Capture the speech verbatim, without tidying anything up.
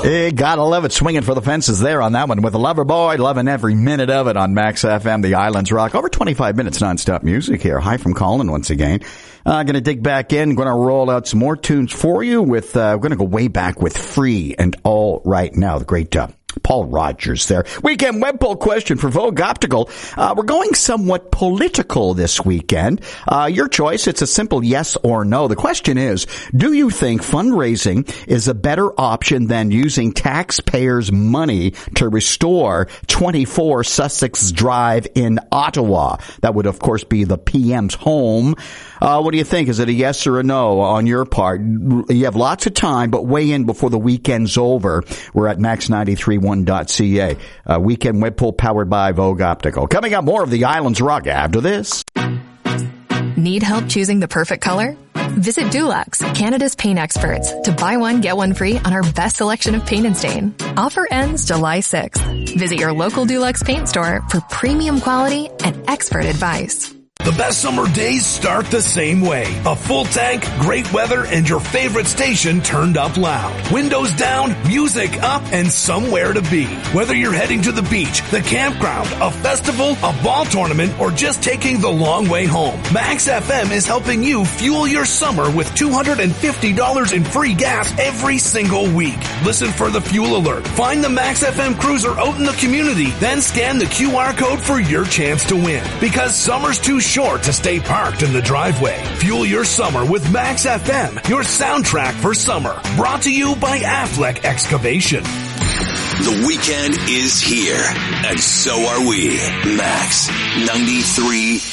You gotta love it, swinging for the fences there on that one with a lover boy, loving every minute of it on Max F M, the Islands Rock. Over twenty-five minutes nonstop music here. Hi from Colin once again. I'm uh, going to dig back in, going to roll out some more tunes for you with, uh, we're going to go way back with Free and All Right Now, the great uh, Paul Rogers there. Weekend web poll question for Vogue Optical. Uh, we're going somewhat political this weekend. Uh, your choice. It's a simple yes or no. The question is, do you think fundraising is a better option than using taxpayers' money to restore twenty-four Sussex Drive in Ottawa? That would, of course, be the P M's home. Uh, what do you think? Is it a yes or a no on your part? You have lots of time, but weigh in before the weekend's over. We're at max nine three one dot c a. Uh, weekend web poll powered by Vogue Optical. Coming up, more of the Islands Rock after this. Need help choosing the perfect color? Visit Dulux, Canada's paint experts, to buy one, get one free on our best selection of paint and stain. Offer ends July sixth. Visit your local Dulux paint store for premium quality and expert advice. The best summer days start the same way. A full tank, great weather, and your favorite station turned up loud. Windows down, music up, and somewhere to be. Whether you're heading to the beach, the campground, a festival, a ball tournament, or just taking the long way home, Max F M is helping you fuel your summer with two hundred fifty dollars in free gas every single week. Listen for the fuel alert. Find the Max F M cruiser out in the community, then scan the Q R code for your chance to win. Because summer's too short to stay parked in the driveway. Fuel your summer with Max F M, your soundtrack for summer. Brought to you by Affleck Excavation. The weekend is here, and so are we. Max ninety-three